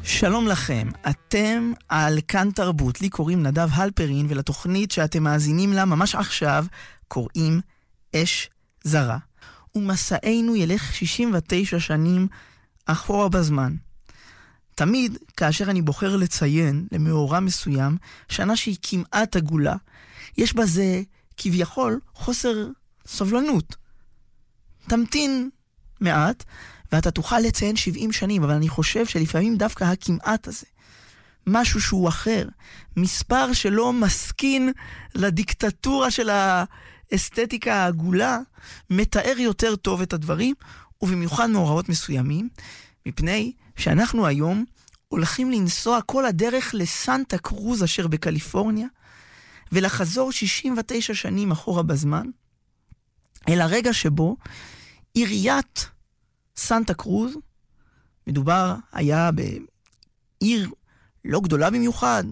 שלום לכם, אתם על כאן תרבות, לי קוראים נדב הלפרין ולתוכנית שאתם מאזינים לה ממש עכשיו קוראים אש זרה. ומסענו ילך 69 שנים אחורה בזמן. תמיד כאשר אני בוחר לציין למאורע מסוים שנה שהיא כמעט עגולה, יש בזה כביכול חוסר סבלנות. תמתין מעט ואתה תוכל לציין 70 שנים, אבל אני חושב שלפעמים דווקא הכמעט הזה, משהו שהוא אחר, מספר שלא מסכין לדיקטטורה של האסתטיקה העגולה, מתאר יותר טוב את הדברים, ובמיוחד מאורעות מסוימים, מפני שאנחנו היום הולכים לנסוע כל הדרך לסנטה קרוז אשר בקליפורניה, ולחזור 69 שנים אחורה בזמן, אל הרגע שבו עיריית סנטה קרוז, מדובר היה בעיר לא גדולה במיוחד,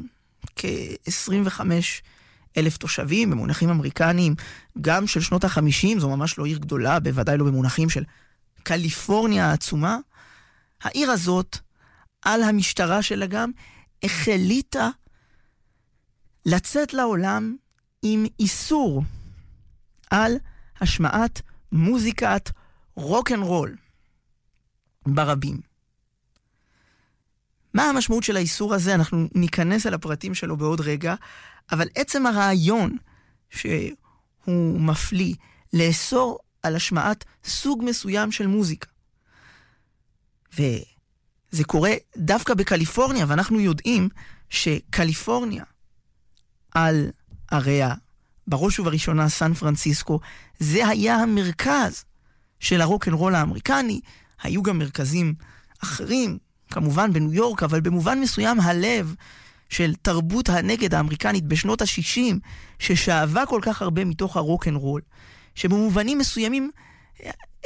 כ-25,000 תושבים, במונחים אמריקניים, גם של שנות ה-50, זו ממש לא עיר גדולה, בוודאי לא במונחים של קליפורניה העצומה. העיר הזאת, על המשטרה שלה גם, החליטה לצאת לעולם עם איסור על השמעת מוזיקת רוק אנד רול ברבים. מה המשמעות של האיסור הזה? אנחנו ניכנס על הפרטים שלו בעוד רגע, אבל עצם הרעיון שהוא מפליא לאסור על השמעת סוג מסוים של מוזיקה. וזה קורה דווקא בקליפורניה, ואנחנו יודעים שקליפורניה על עריה, בראש ובראשונה סן פרנסיסקו, זה היה המרכז של הרוק אנד רול האמריקני. היו גם מרכזים אחרים, כמובן בניו יורק, אבל במובן מסוים הלב של תרבות הנגד האמריקנית בשנות ה-60, ששאבה כל כך הרבה מתוך הרוק אנד רול, שבמובנים מסוימים